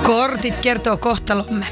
Kortit kertoo kohtalomme.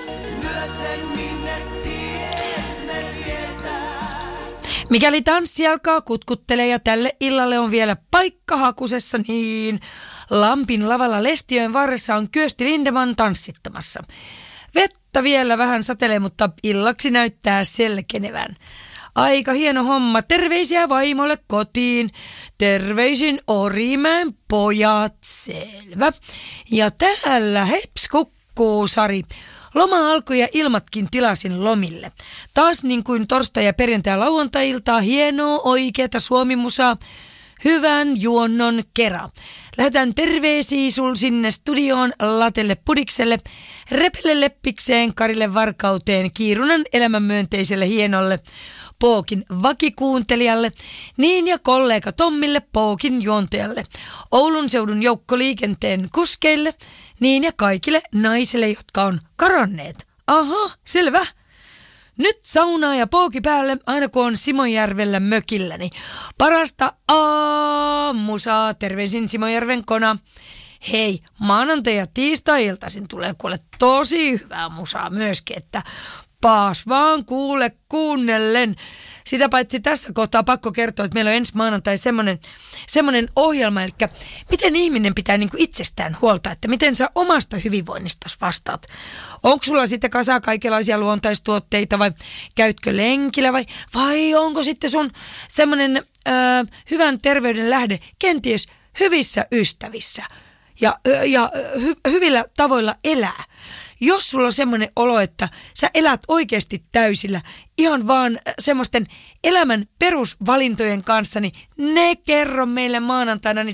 Mikäli tanssi alkaa kutkuttelee ja tälle illalle on vielä paikka hakusessa, niin Lampin lavalla Lestiöön varressa on Kyösti Lindeman tanssittamassa. Vettä vielä vähän satelee, mutta illaksi näyttää selkenevän. Aika hieno homma. Terveisiä vaimolle kotiin. Terveisin Orimäen pojat. Selvä. Ja täällä heps kukkuu Sari. Loma alkoi ja ilmatkin tilasin lomille. Taas niin kuin torstai- ja perjantai- ja lauantai-iltaa hienoa oikeata suomimusaa. Hyvän juonnon kera. Lähetän terveisiä sul sinne studioon Latelle Pudikselle, Repelle Leppikseen, Karille Varkauteen, Kiirunan elämänmyönteiselle hienolle Pookin vakikuuntelijalle, niin ja kollega Tommille Pookin juontajalle, Oulun seudun joukkoliikenteen kuskeille, niin ja kaikille naisille, jotka on karanneet. Aha, selvä. Nyt saunaa ja pooki päälle, aina kun on Simonjärvellä mökilläni. Parasta aamusaa, terveisin Simonjärven Kona. Hei, maanantai- ja tiistai-iltaisin tulee kuule tosi hyvää musaa myöskin, että paas vaan kuunnellen. Sitä paitsi tässä kohtaa pakko kertoa, että meillä on ensi maanantai semmoinen ohjelma, eli miten ihminen pitää niinku itsestään huolta, että miten sä omasta hyvinvoinnistasi vastaat. Onko sulla sitten kasa kaikenlaisia luontaistuotteita vai käytkö lenkillä vai onko sitten sun semmoinen hyvän terveyden lähde kenties hyvissä ystävissä ja hyvillä tavoilla elää. Jos sulla on semmoinen olo, että sä elät oikeasti täysillä ihan vaan semmoisten elämän perusvalintojen kanssa, niin ne kerro meille maanantaina, niin